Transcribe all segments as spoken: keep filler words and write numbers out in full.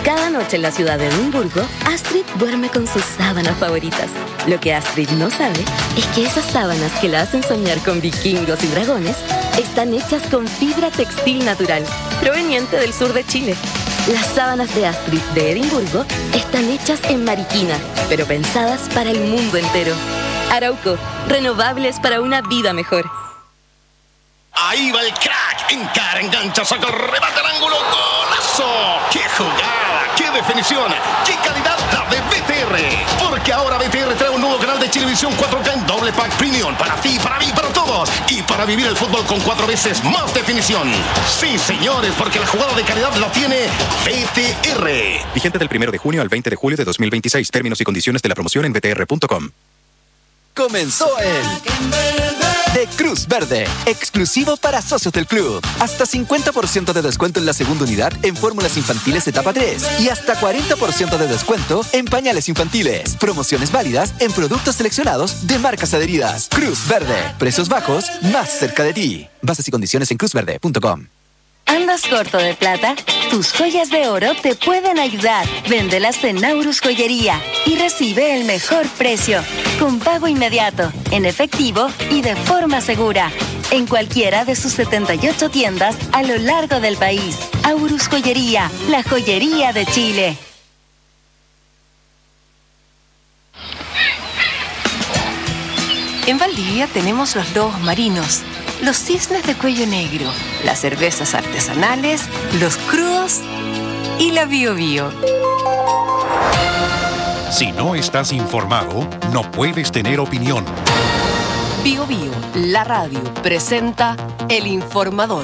Cada noche en la ciudad de Edimburgo, Astrid duerme con sus sábanas favoritas. Lo que Astrid no sabe es que esas sábanas que la hacen soñar con vikingos y dragones están hechas con fibra textil natural, proveniente del sur de Chile. Las sábanas de Astrid de Edimburgo están hechas en Mariquina, pero pensadas para el mundo entero. Arauco, renovables para una vida mejor. Ahí va el crack, encara, engancha, saca, remata el ángulo, ¡golazo! ¡Qué jugada! ¡Qué definición! ¡Qué calidad la de B T R! Porque ahora B T R trae un nuevo canal de Chilevisión cuatro K en doble pack premium para ti, para mí, para todos y para vivir el fútbol con cuatro veces más definición. Sí, señores, porque la jugada de calidad la tiene B T R. Vigente del primero de junio al veinte de julio de dos mil veintiséis. Términos y condiciones de la promoción en b t r punto com. Comenzó el de Cruz Verde, exclusivo para socios del club. Hasta cincuenta por ciento de descuento en la segunda unidad en fórmulas infantiles etapa tres y hasta cuarenta por ciento de descuento en pañales infantiles. Promociones válidas en productos seleccionados de marcas adheridas. Cruz Verde, precios bajos más cerca de ti. Bases y condiciones en cruz verde punto com. ¿Andas corto de plata? Tus joyas de oro te pueden ayudar. Véndelas en Naurus Joyería y recibe el mejor precio, con pago inmediato, en efectivo y de forma segura. En cualquiera de sus setenta y ocho tiendas a lo largo del país. Aurus Joyería, la joyería de Chile. En Valdivia tenemos los lobos marinos, los cisnes de cuello negro, las cervezas artesanales, los crudos y la Bio Bio. Si no estás informado, no puedes tener opinión. Bio Bio, la radio, presenta El Informador.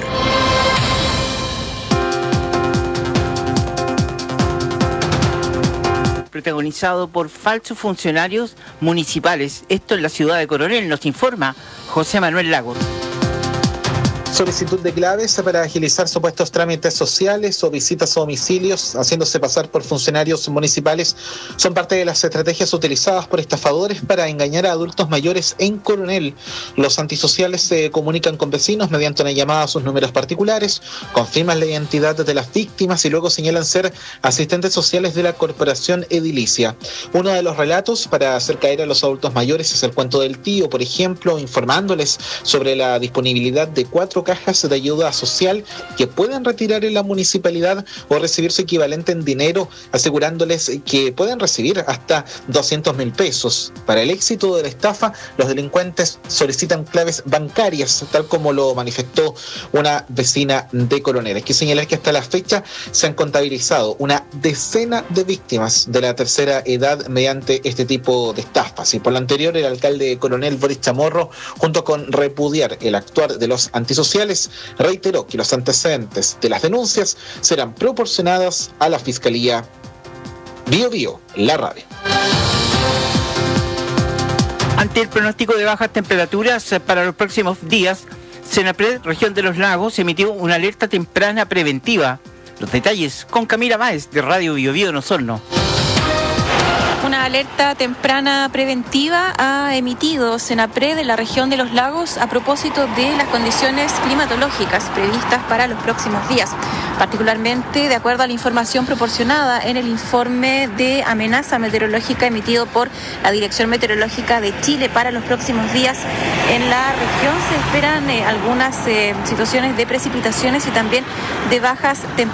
Protagonizado por falsos funcionarios municipales. Esto en la ciudad de Coronel, nos informa José Manuel Lagos. Solicitud de claves para agilizar supuestos trámites sociales o visitas a domicilios haciéndose pasar por funcionarios municipales son parte de las estrategias utilizadas por estafadores para engañar a adultos mayores en Coronel. Los antisociales se comunican con vecinos mediante una llamada a sus números particulares, confirman la identidad de las víctimas y luego señalan ser asistentes sociales de la corporación edilicia. Uno de los relatos para hacer caer a los adultos mayores es el cuento del tío, por ejemplo, informándoles sobre la disponibilidad de cuatro cajas de ayuda social que pueden retirar en la municipalidad o recibir su equivalente en dinero, asegurándoles que pueden recibir hasta doscientos mil pesos. Para el éxito de la estafa, los delincuentes solicitan claves bancarias, tal como lo manifestó una vecina de Coronel. Hay que señalar que hasta la fecha se han contabilizado una decena de víctimas de la tercera edad mediante este tipo de estafas. Y por lo anterior, el alcalde de Coronel, Boris Chamorro, junto con repudiar el actuar de los antisociales, reiteró que los antecedentes de las denuncias serán proporcionadas a la Fiscalía. Bio Bio, la radio. Ante el pronóstico de bajas temperaturas para los próximos días, Senapred, región de los Lagos, emitió una alerta temprana preventiva. Los detalles con Camila Báez de Radio Bio Bio en Osorno. Una alerta temprana preventiva ha emitido Senapred de la región de los Lagos a propósito de las condiciones climatológicas previstas para los próximos días. Particularmente, de acuerdo a la información proporcionada en el informe de amenaza meteorológica emitido por la Dirección Meteorológica de Chile para los próximos días, en la región se esperan eh, algunas eh, situaciones de precipitaciones y también de bajas temperaturas.